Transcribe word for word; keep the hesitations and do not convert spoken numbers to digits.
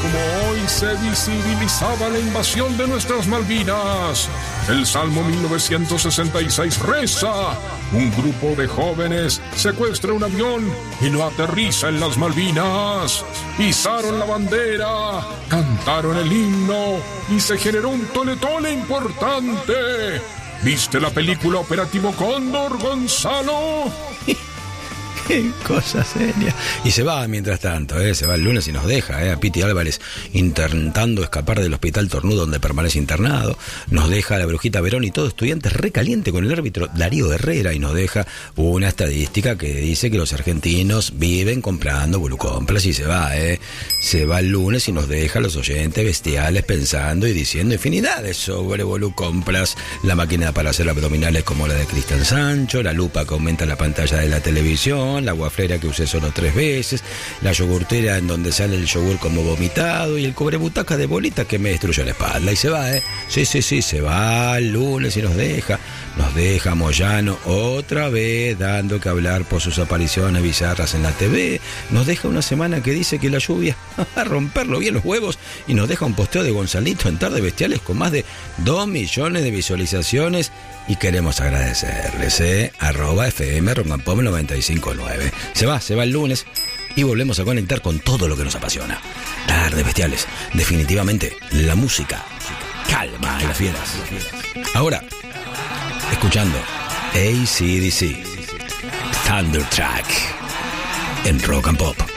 como hoy se visibilizaba la invasión de nuestras Malvinas. El Salmo mil novecientos sesenta y seis reza: un grupo de jóvenes secuestra un avión y lo aterriza en las Malvinas. Izaron la bandera, cantaron el himno y se generó un tole-tole importante. ¿Viste la película Operativo Cóndor, Gonzalo? Qué cosa seria. Y se va mientras tanto, ¿eh? Se va el lunes y nos deja, ¿eh? A Piti Álvarez intentando escapar del hospital Tornudo donde permanece internado. Nos deja a la Brujita Verón y todo estudiante recaliente con el árbitro Darío Herrera. Y nos deja una estadística que dice que los argentinos viven comprando Volucompras. Y se va, ¿eh? Se va el lunes y nos deja a los oyentes bestiales pensando y diciendo infinidades sobre Volucompras. La máquina para hacer abdominales como la de Cristian Sancho, la lupa que aumenta la pantalla de la televisión, la guaflera que usé solo tres veces, la yogurtera en donde sale el yogur como vomitado y el cubrebutaca de bolita que me destruyó la espalda. Y se va, ¿eh? Sí, sí, sí, se va el lunes y nos deja, nos deja Moyano otra vez dando que hablar por sus apariciones bizarras en la T V, nos deja una semana que dice que la lluvia va a romperlo bien los huevos y nos deja un posteo de Gonzalito en Tarde Bestiales con más de dos millones de visualizaciones. Y queremos agradecerles, ¿eh? Arroba F M Rock and Pop noventa y cinco punto nueve. Se va, se va el lunes y volvemos a conectar con todo lo que nos apasiona. Tardes Bestiales, definitivamente la música calma a las fieras. Ahora, escuchando A C D C, Thundertrack en Rock and Pop.